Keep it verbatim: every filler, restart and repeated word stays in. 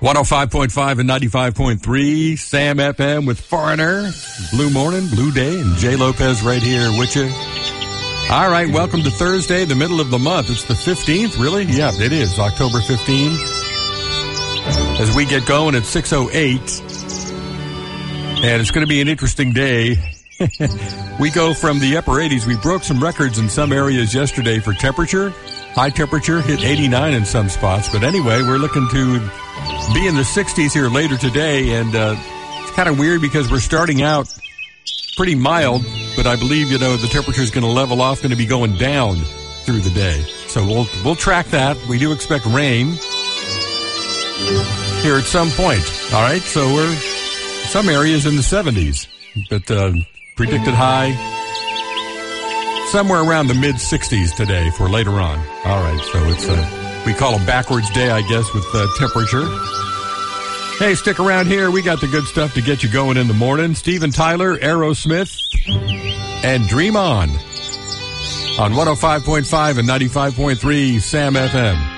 one oh five point five and ninety-five point three, Sam F M with Foreigner, Blue Morning, Blue Day, and Jay Lopez right here with you. All right, welcome to Thursday, the middle of the month. It's the fifteenth, really? Yeah, it is, October fifteenth. As we get going at six oh eight, and it's going to be an interesting day. We go from the upper eighties. We broke some records in some areas yesterday for temperature. High temperature hit eighty-nine in some spots. But anyway, we're looking to be in the sixties here later today. And uh, it's kind of weird because we're starting out pretty mild. But I believe, you know, the temperature is going to level off, going to be going down through the day. So we'll we'll track that. We do expect rain here at some point. All right, so we're some areas in the seventies. But uh, predicted high somewhere around the mid-sixties today for later on. All right, so it's a, we call a backwards day, I guess, with uh, temperature. Hey, stick around here. We got the good stuff to get you going in the morning. Steven Tyler, Aerosmith, and Dream On on one oh five point five and ninety-five point three Sam F M.